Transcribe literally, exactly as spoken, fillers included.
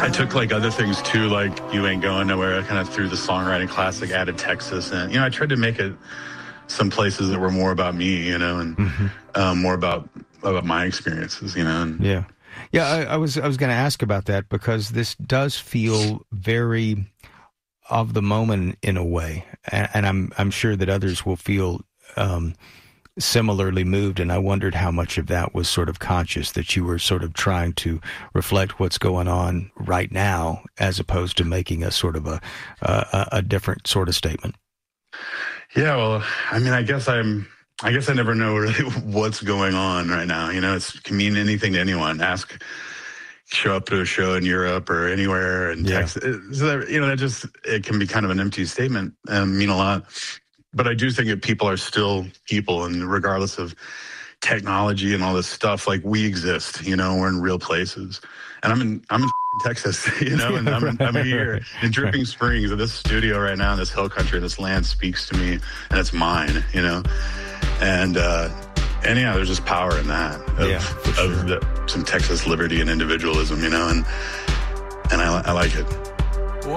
I took like other things too, like You Ain't Going Nowhere. I kind of threw the songwriting classic, added Texas, and you know, I tried to make it some places that were more about me, you know, and mm-hmm. um, more about about my experiences, you know. And, yeah, yeah. I, I was I was going to ask about that because this does feel very of the moment in a way, and, and I'm I'm sure that others will feel um, similarly moved. And I wondered how much of that was sort of conscious, that you were sort of trying to reflect what's going on right now, as opposed to making a sort of a a, a different sort of statement. Yeah, well, I mean, I guess I'm. I guess I never know really what's going on right now. You know, it's, it can mean anything to anyone. Ask, show up to a show in Europe or anywhere and yeah. text. So that, you know, that just, it can be kind of an empty statement and mean a lot. But I do think that people are still people, and regardless of technology and all this stuff, like we exist, you know, we're in real places. And I'm in, I'm in Texas, you know, and I'm, I'm here in Dripping Springs, in this studio right now in this hill country. This land speaks to me, and it's mine, you know. And, uh, and yeah, there's just power in that of, yeah, for sure. of the, some Texas liberty and individualism, you know, and, and I, I like it.